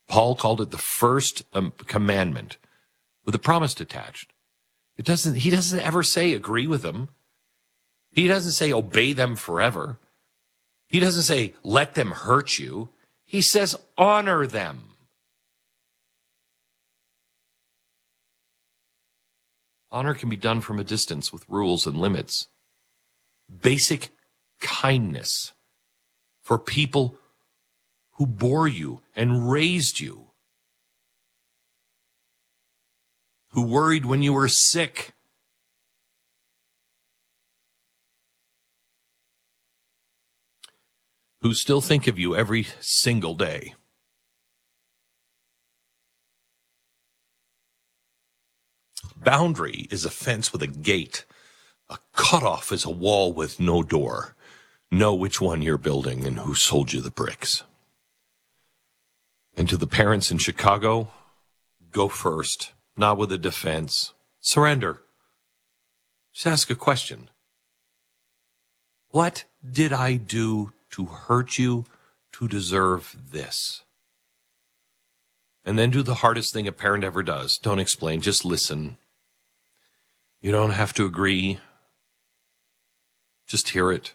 Paul called it the first commandment with a promise attached. He doesn't ever say agree with them. He doesn't say obey them forever. He doesn't say let them hurt you. He says honor them. Honor can be done from a distance with rules and limits. Basic kindness for people who bore you and raised you, who worried when you were sick, who still think of you every single day. Boundary is a fence with a gate. A cutoff is a wall with no door. Know which one you're building and who sold you the bricks. And to the parents in Chicago, go first, not with a defense. Surrender. Just ask a question. What did I do to hurt you to deserve this? And then do the hardest thing a parent ever does. Don't explain, just listen. You don't have to agree. Just hear it.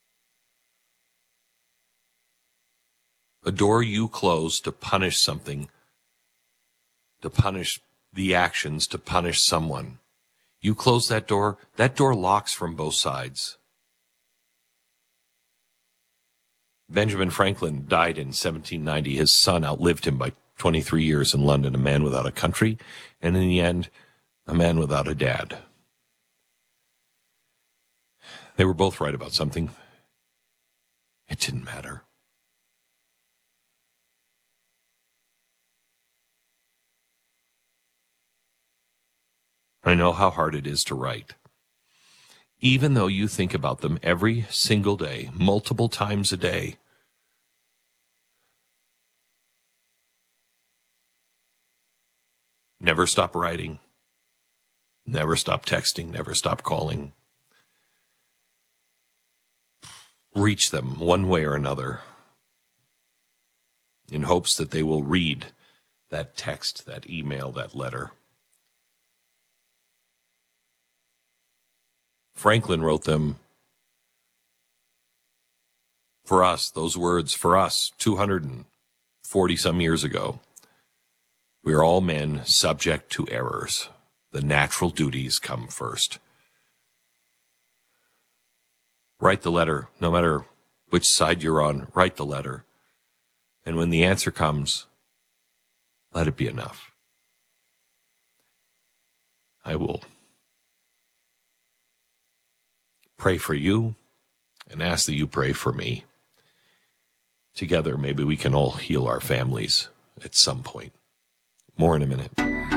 A door you close to punish something, to punish the actions, to punish someone. You close that door locks from both sides. Benjamin Franklin died in 1790. His son outlived him by 23 years in London, a man without a country, and in the end, a man without a dad. They were both right about something. It didn't matter. I know how hard it is to write. Even though you think about them every single day, multiple times a day. Never stop writing. Never stop texting. Never stop calling. Reach them one way or another in hopes that they will read that text, that email, that letter. Franklin wrote them for us, those words for us, 240 some years ago. We are all men subject to errors. The natural duties come first. Write the letter, no matter which side you're on, write the letter. And when the answer comes, let it be enough. I will pray for you and ask that you pray for me. Together, maybe we can all heal our families at some point. More in a minute.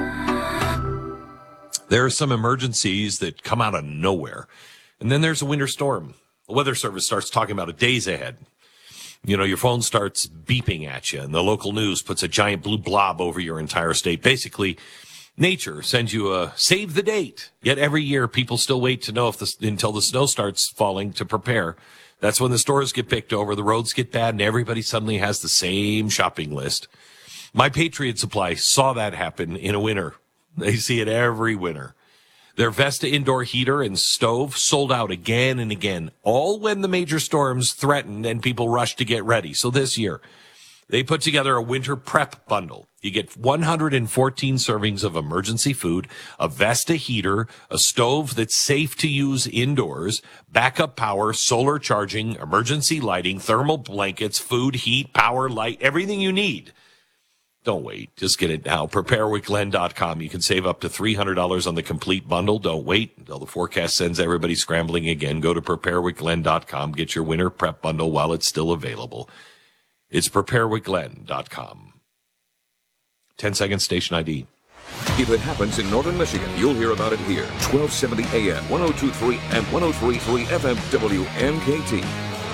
There are some emergencies that come out of nowhere. And then there's a winter storm. The Weather Service starts talking about it days ahead. You know, your phone starts beeping at you, and the local news puts a giant blue blob over your entire state. Basically, nature sends you a save the date. Yet every year, people still wait to know until the snow starts falling to prepare. That's when the stores get picked over, the roads get bad, and everybody suddenly has the same shopping list. My Patriot Supply saw that happen in a winter. They see it every winter. Their Vesta indoor heater and stove sold out again and again, all when the major storms threatened and people rushed to get ready. So this year, they put together a winter prep bundle. You get 114 servings of emergency food, a Vesta heater, a stove that's safe to use indoors, backup power, solar charging, emergency lighting, thermal blankets, food, heat, power, light, everything you need. Don't wait. Just get it now. PrepareWithGlenn.com. You can save up to $300 on the complete bundle. Don't wait until the forecast sends everybody scrambling again. Go to PrepareWithGlenn.com. Get your winter prep bundle while it's still available. It's PrepareWithGlenn.com. 10-second station ID. If it happens in northern Michigan, you'll hear about it here. 1270 AM, 102.3 and 103.3 FM WMKT.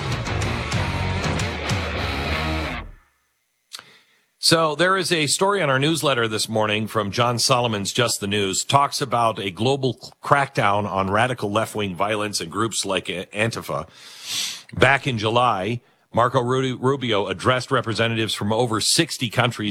So there is a story on our newsletter this morning from John Solomon's Just the News. Talks about a global crackdown on radical left-wing violence and groups like Antifa. Back in July, Marco Rubio addressed representatives from over 60 countries